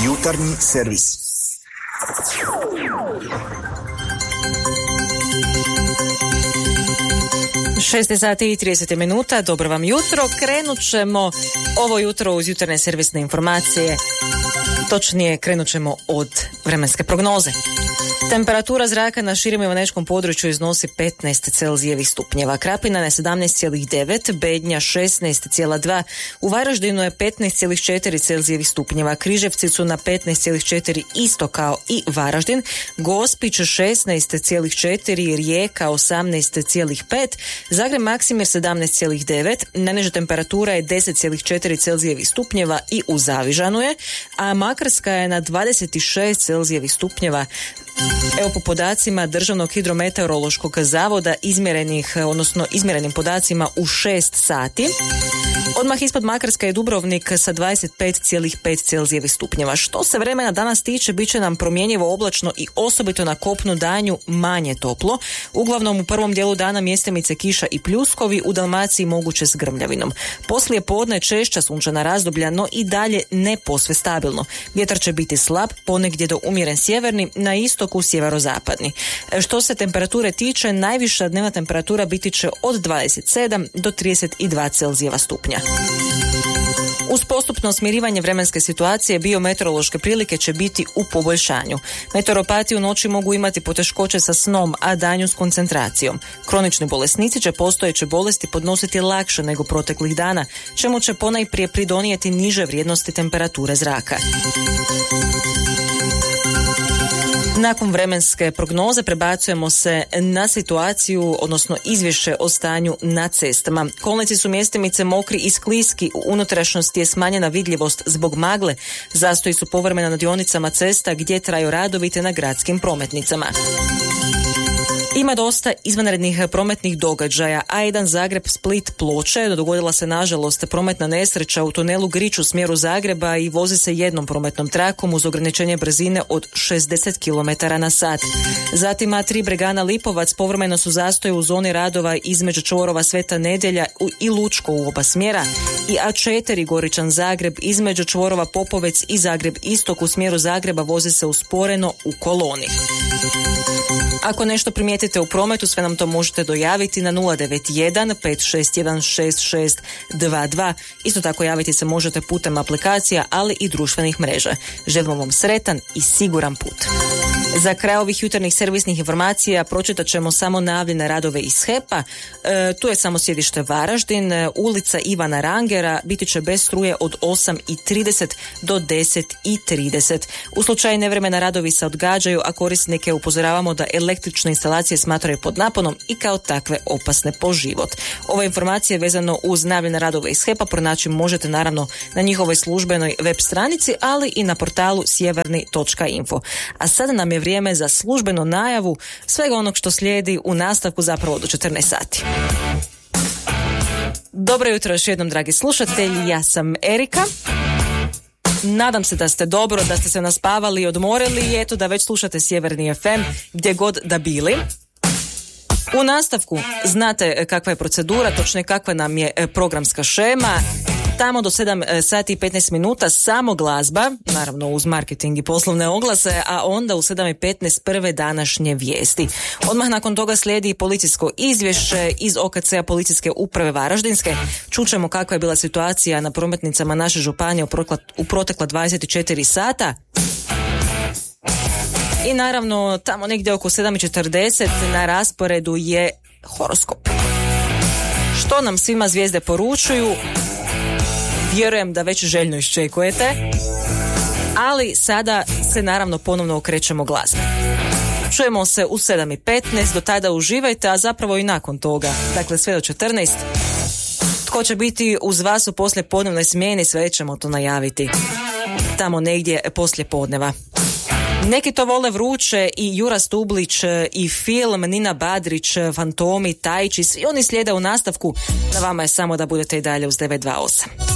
Jutarnji servis. Sati i 30 minuta, dobro vam jutro. Krenut ćemo ovo jutro uz jutarnje servisne informacije. Točnije, krenut ćemo od vremenske prognoze. Temperatura zraka na širem ivanečkom području iznosi 15 Celzijevih stupnjeva. Krapina je 17,9, Bednja 16,2, u Varaždinu je 15,4 Celzijevih stupnjeva, Križevci su na 15,4 isto kao i Varaždin, Gospić 16,4, Rijeka 18,5, Zagreb Maksimir 17,9, najniža temperatura je 10,4 Celzijevih stupnjeva i u Zavižanu je, a Makarska je na 26 Celzijevih stupnjeva. Evo po podacima Državnog hidrometeorološkog zavoda izmjerenim podacima u 6 sati. Odmah ispod Makarska je Dubrovnik sa 25,5 Celzijevih stupnjeva. Što se vremena danas tiče, bit će nam promjenjivo oblačno i osobito na kopnu danju manje toplo. Uglavnom u prvom dijelu dana mjestimice kiša i pljuskovi, u Dalmaciji moguće s grmljavinom. Poslije podne češća sunčana razdoblja, no i dalje ne posve stabilno. Vjetar će biti slab, ponegdje do umjeren sjeverni, na istoku sjeverozapadni. Što se temperature tiče, najviša dnevna temperatura biti će od 27 do 32 Celzijeva stupnja. Uz postupno smirivanje vremenske situacije, biometeorološke prilike će biti u poboljšanju. Meteoropati u noći mogu imati poteškoće sa snom, a danju s koncentracijom. Kronični bolesnici će postojeće bolesti podnositi lakše nego proteklih dana, čemu će ponajprije pridonijeti niže vrijednosti temperature zraka. Nakon vremenske prognoze prebacujemo se na situaciju, odnosno izvješće o stanju na cestama. Kolnici su mjestimice mokri i skliski, u unutrašnjosti je smanjena vidljivost zbog magle. Zastoji su povremeno na dionicama cesta gdje traju radovi te na gradskim prometnicama. Ima dosta izvanrednih prometnih događaja. A1 Zagreb-Split-Ploče, dogodila se nažalost prometna nesreća u tunelu Grič u smjeru Zagreba i vozi se jednom prometnom trakom uz ograničenje brzine od 60 km/h. Zatim A3 Bregana Lipovac, povremeno su zastoje u zoni radova između čvorova Sveta Nedjelja i Lučko u oba smjera. I A4 Goričan Zagreb, između čvorova Popovec i Zagreb Istok u smjeru Zagreba vozi se usporeno u koloni. Ako nešto primijetite u prometu, sve nam to možete dojaviti na 091 561 6622. Isto tako javiti se možete putem aplikacija, ali i društvenih mreža. Želimo vam sretan i siguran put. Za kraj ovih jutarnjih servisnih informacija pročitat ćemo samo najavljene radove iz HEP-a. Tu je samo sjedište Varaždin, ulica Ivana Rangera biti će bez struje od 8:30 do 10:30. U slučaju nevremena radovi se odgađaju, a korisnike upozoravamo da električne instalacije smatraju pod naponom i kao takve opasne po život. Ove informacije vezano uz najavljene radove iz HEP-a pronaći možete naravno na njihovoj službenoj web stranici, ali i na portalu sjeverni.info. A sada nam je vrijeme za službenu najavu svega onog što slijedi u nastavku zapravo do 14 sati. Dobro jutro još jednom, dragi slušatelji, ja sam Erika. Nadam se da ste dobro, da ste se naspavali i odmorili i eto da već slušate Sjeverni FM gdje god da bili. U nastavku znate kakva je procedura, točno kakva nam je programska šema. Tamo do 7 sati i 15 minuta samo glazba, naravno uz marketing i poslovne oglase, a onda u 7:15 prve današnje vijesti. Odmah nakon toga slijedi policijsko izvješće iz OKC-a Policijske uprave Varaždinske. Čućemo kakva je bila situacija na prometnicama naše županije u protekla 24 sata. I naravno tamo negdje oko 7:40 na rasporedu je horoskop. Što nam svima zvijezde poručuju? Vjerujem da već željno iščekujete, ali sada se naravno ponovno okrećemo glazbi. Čujemo se u 7:15, do tada uživajte, a zapravo i nakon toga, dakle sve do 14. Tko će biti uz vas u poslijepodnevnoj smjeni, sve ćemo to najaviti tamo negdje poslije podneva. Neki to vole vruće, i Jura Stublić i film, Nina Badrić, Fantomi, Tajči, svi oni slijede u nastavku. Na vama je samo da budete i dalje uz 928.